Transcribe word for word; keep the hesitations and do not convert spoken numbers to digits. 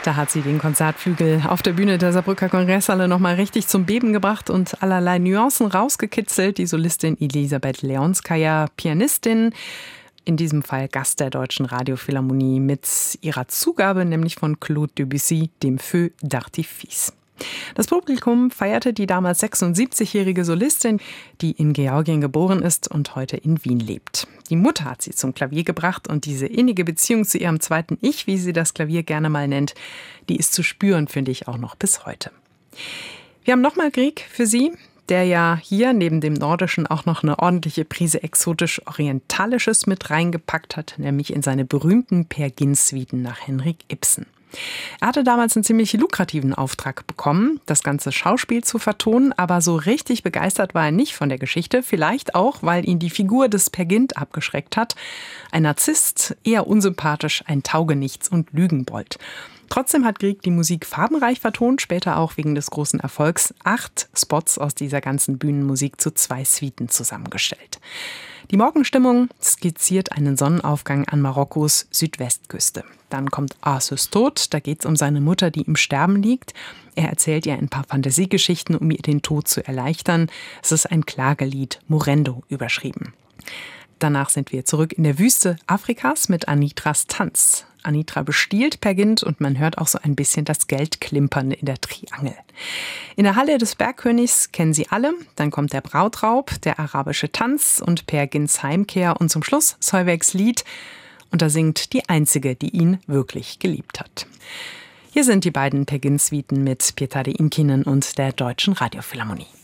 Da hat sie den Konzertflügel auf der Bühne der Saarbrücker Kongresshalle noch mal richtig zum Beben gebracht und allerlei Nuancen rausgekitzelt. Die Solistin Elisabeth Leonskaya, Pianistin, in diesem Fall Gast der Deutschen Radiophilharmonie mit ihrer Zugabe, nämlich von Claude Debussy, dem Feu d'Artifice. Das Publikum feierte die damals sechsundsiebzigjährige Solistin, die in Georgien geboren ist und heute in Wien lebt. Die Mutter hat sie zum Klavier gebracht und diese innige Beziehung zu ihrem zweiten Ich, wie sie das Klavier gerne mal nennt, die ist zu spüren, finde ich, auch noch bis heute. Wir haben nochmal Grieg für Sie, der ja hier neben dem Nordischen auch noch eine ordentliche Prise exotisch-orientalisches mit reingepackt hat, nämlich in seine berühmten Peer Gynt-Suiten nach Henrik Ibsen. Er hatte damals einen ziemlich lukrativen Auftrag bekommen, das ganze Schauspiel zu vertonen, aber so richtig begeistert war er nicht von der Geschichte, vielleicht auch, weil ihn die Figur des Peer Gynt abgeschreckt hat. Ein Narzisst, eher unsympathisch, ein Taugenichts und Lügenbold. Trotzdem hat Grieg die Musik farbenreich vertont, später auch wegen des großen Erfolgs acht Spots aus dieser ganzen Bühnenmusik zu zwei Suiten zusammengestellt. Die Morgenstimmung skizziert einen Sonnenaufgang an Marokkos Südwestküste. Dann kommt Arthurs Tod, da geht es um seine Mutter, die im Sterben liegt. Er erzählt ihr ein paar Fantasiegeschichten, um ihr den Tod zu erleichtern. Es ist ein Klagelied, Morendo überschrieben. Danach sind wir zurück in der Wüste Afrikas mit Anitras Tanz. Anitra bestiehlt Peer Gynt und man hört auch so ein bisschen das Geld klimpern in der Triangel. In der Halle des Bergkönigs kennen Sie alle. Dann kommt der Brautraub, der arabische Tanz und Peer Gynts Heimkehr und zum Schluss Solveigs Lied. Und da singt die Einzige, die ihn wirklich geliebt hat. Hier sind die beiden Peer Gynt-Suiten mit Pietari Inkinen und der Deutschen Radiophilharmonie.